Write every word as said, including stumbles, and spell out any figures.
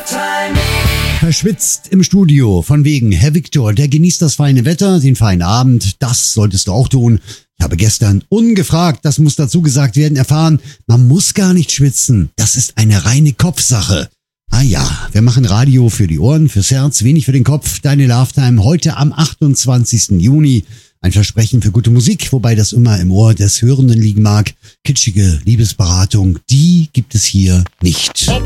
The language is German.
Verschwitzt im Studio, von wegen, Herr Viktor, der genießt das feine Wetter, den feinen Abend, das solltest du auch tun. Ich habe gestern ungefragt, das muss dazu gesagt werden, erfahren, man muss gar nicht schwitzen, das ist eine reine Kopfsache. Ah ja, wir machen Radio für die Ohren, fürs Herz, wenig für den Kopf, deine Lovetime heute am achtundzwanzigsten Juni. Ein Versprechen für gute Musik, wobei das immer im Ohr des Hörenden liegen mag. Kitschige Liebesberatung, die gibt es hier nicht. Ob